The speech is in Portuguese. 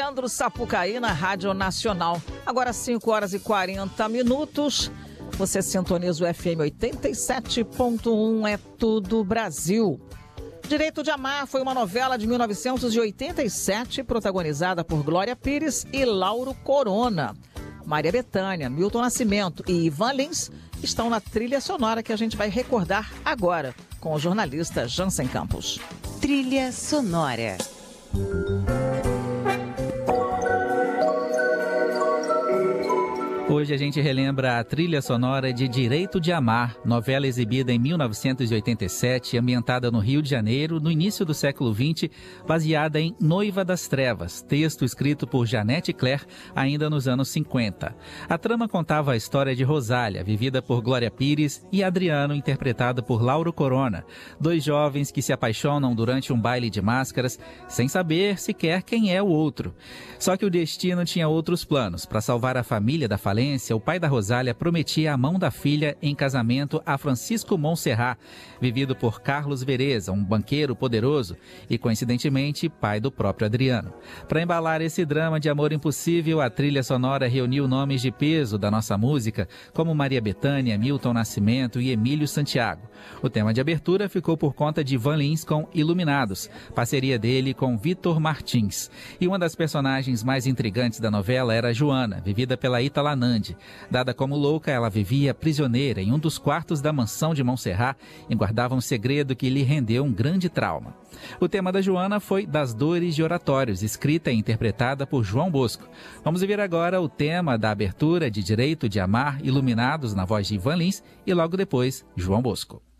Leandro Sapucaí na Rádio Nacional. Agora 5 horas e 40 minutos. Você sintoniza o FM 87.1, é tudo Brasil. Direito de Amar foi uma novela de 1987, protagonizada por Glória Pires e Lauro Corona. Maria Bethânia, Milton Nascimento e Ivan Lins estão na trilha sonora que a gente vai recordar agora, com o jornalista Jansen Campos. Trilha sonora. Hoje a gente relembra a trilha sonora de Direito de Amar, novela exibida em 1987, ambientada no Rio de Janeiro, no início do século XX, baseada em Noiva das Trevas, texto escrito por Janete Claire, ainda nos anos 50. A trama contava a história de Rosália, vivida por Glória Pires, e Adriano, interpretado por Lauro Corona, dois jovens que se apaixonam durante um baile de máscaras, sem saber sequer quem é o outro. Só que o destino tinha outros planos. Para salvar a família da falência, o pai da Rosália prometia a mão da filha em casamento a Francisco Montserrat, vivido por Carlos Vereza, um banqueiro poderoso e, coincidentemente, pai do próprio Adriano. Para embalar esse drama de amor impossível, a trilha sonora reuniu nomes de peso da nossa música, como Maria Bethânia, Milton Nascimento e Emílio Santiago. O tema de abertura ficou por conta de Ivan Lins com Iluminados, parceria dele com Vitor Martins. E uma das personagens mais intrigantes da novela era Joana, vivida pela Ítala Nandi. Dada como louca, ela vivia prisioneira em um dos quartos da mansão de Montserrat e guardava um segredo que lhe rendeu um grande trauma. O tema da Joana foi Das Dores de Oratórios, escrita e interpretada por João Bosco. Vamos ver agora o tema da abertura de Direito de Amar, Iluminados, na voz de Ivan Lins, e logo depois, João Bosco.